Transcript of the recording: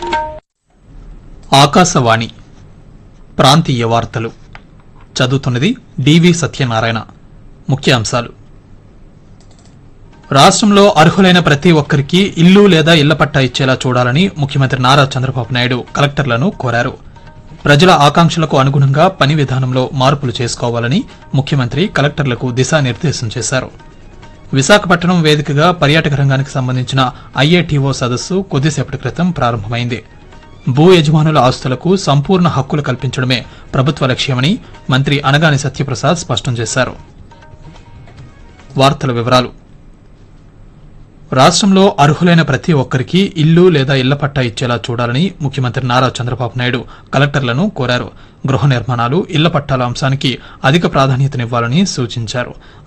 ఆకాశవాణి ప్రాంతీయ వార్తలు చదువుతున్నది డివి సత్యనారాయణ. ముఖ్యాంశాలు: రాష్ట్రంలో అర్హులైన ప్రతి ఒక్కరికి ఇల్లు లేదా ఇళ్ల పట్టా ఇచ్చేలా చూడాలని ముఖ్యమంత్రి నారా చంద్రబాబు నాయుడు కలెక్టర్లను కోరారు. ప్రజల ఆకాంక్షలకు అనుగుణంగా పని విధానంలో మార్పులు చేసుకోవాలని ముఖ్యమంత్రి కలెక్టర్లకు దిశానిర్దేశం చేశారు. విశాఖపట్నం వేదికగా పర్యాటక రంగానికి సంబంధించిన ఐఏటీఓ సదస్సు కొద్దిసేపటి క్రితం ప్రారంభమైంది. భూ యజమానుల ఆస్తులకు సంపూర్ణ హక్కులు కల్పించడమే ప్రభుత్వ లక్ష్యమని మంత్రి అనగాని సత్యప్రసాద్ స్పష్టం చేశారు. వార్తల వివరాలు: రాష్ట్రంలో అర్హులైన ప్రతి ఒక్కరికి ఇల్లు లేదా ఇళ్ల పట్టా ఇచ్చేలా చూడాలని ముఖ్యమంత్రి నారా చంద్రబాబు నాయుడు కలెక్టర్లను కోరారు. గృహ నిర్మాణాలు, ఇళ్ల పట్టాల అంశానికి అధిక ప్రాధాన్యతనివ్వాలని సూచించారు.